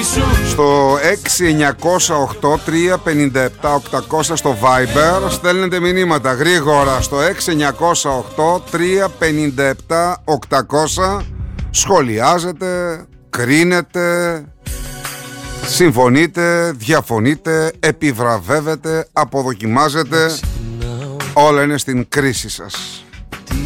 Στο 6-908-357-800 στο Viber στέλνετε μηνύματα γρήγορα. Στο 6-908-357-800 σχολιάζετε, κρίνετε, συμφωνείτε, διαφωνείτε, επιβραβεύετε, αποδοκιμάζετε. Όλα είναι στην κρίση σας.